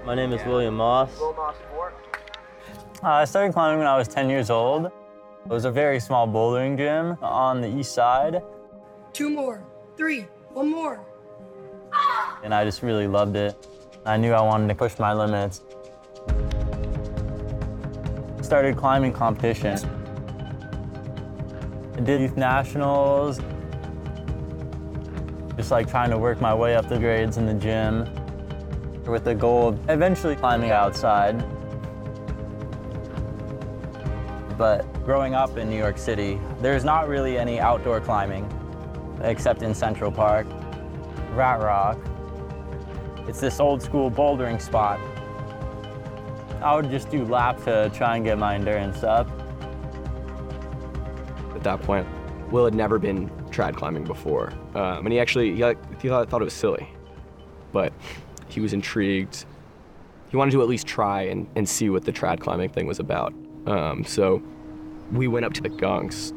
My name is William Moss. I started climbing when I was 10 years old. It was a very small bouldering gym on the east side. 2 more, 3, 1 more. And I just really loved it. I knew I wanted to push my limits. Started climbing competition. I did youth nationals. Just like trying to work my way up the grades in the gym with the goal of eventually climbing outside. But growing up in New York City, there's not really any outdoor climbing except in Central Park, Rat Rock. It's this old school bouldering spot. I would just do laps to try and get my endurance up. At that point, Will had never been trad climbing before. And he thought it was silly, but he was intrigued. He wanted to at least try and see what the trad climbing thing was about. So we went up to the Gunks.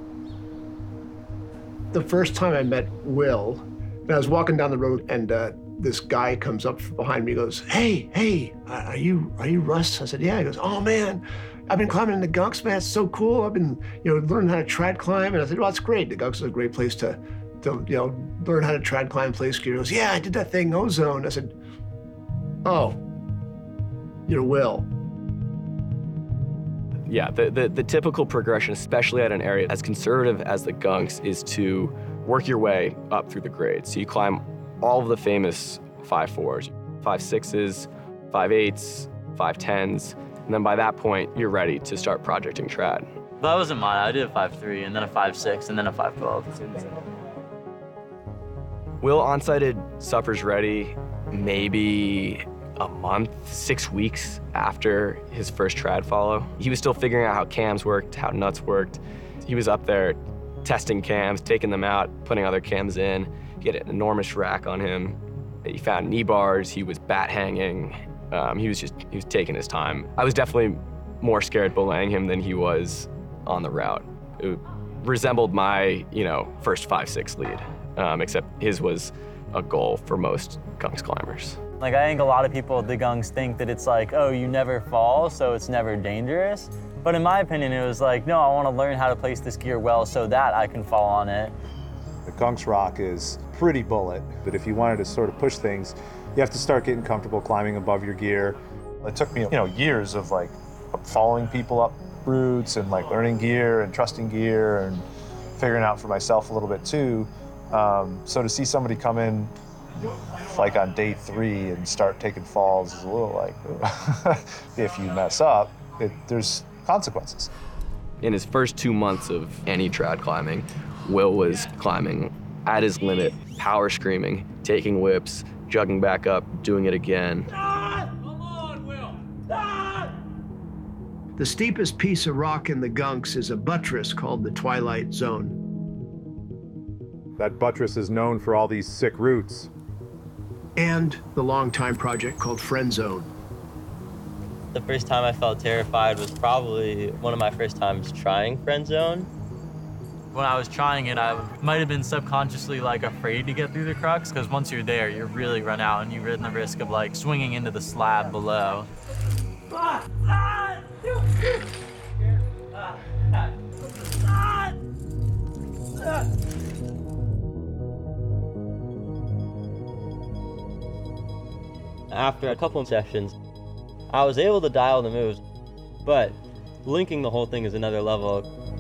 The first time I met Will, I was walking down the road and this guy comes up behind me and goes, hey, are you Russ? I said, yeah. He goes, oh man, I've been climbing in the Gunks, man. It's so cool. I've been, learning how to trad climb. And I said, well, that's great. The Gunks is a great place to learn how to trad climb, play ski. He goes, yeah, I did that thing, Ozone. I said, oh, you're Will. Yeah, the typical progression, especially at an area as conservative as the Gunks, is to work your way up through the grades. So you climb all of the famous 5.4s, 5.6s, 5.8s, 5.10s, and then by that point, you're ready to start projecting trad. That wasn't mine. I did a 5.3, and then a 5.6, and then a 5.12. Will on-sighted Suppers Ready maybe a month, 6 weeks after his first trad follow. He was still figuring out how cams worked, how nuts worked. He was up there testing cams, taking them out, putting other cams in. He had an enormous rack on him. He found knee bars, he was bat hanging. He was taking his time. I was definitely more scared belaying him than he was on the route. It resembled my, first 5.6 lead, except his was a goal for most Gunks climbers. Like, I think a lot of people at the Gunks think that it's like, oh, you never fall, so it's never dangerous. But in my opinion, it was like, no, I want to learn how to place this gear well so that I can fall on it. The Gunks rock is pretty bullet, but if you wanted to sort of push things, you have to start getting comfortable climbing above your gear. It took me, years of like following people up routes and like learning gear and trusting gear and figuring out for myself a little bit too. So to see somebody come in like on day 3 and start taking falls is a little like, if you mess up, there's consequences. In his first 2 months of any trad climbing, Will was climbing at his limit, power screaming, taking whips, jugging back up, doing it again. Come on, Will! The steepest piece of rock in the Gunks is a buttress called the Twilight Zone. That buttress is known for all these sick roots. And the long-time project called Friend Zone. The first time I felt terrified was probably one of my first times trying Friend Zone. When I was trying it, I might have been subconsciously like afraid to get through the crux, because once you're there, you really run out and you run the risk of like swinging into the slab below. After a couple of sessions, I was able to dial the moves, but linking the whole thing is another level.